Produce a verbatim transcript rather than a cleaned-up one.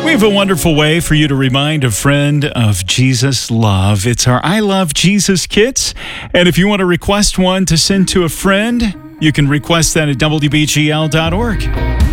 We have a wonderful way for you to remind a friend of Jesus' love. It's our I Love Jesus kits. And if you want to request one to send to a friend, you can request that at W B G L dot org.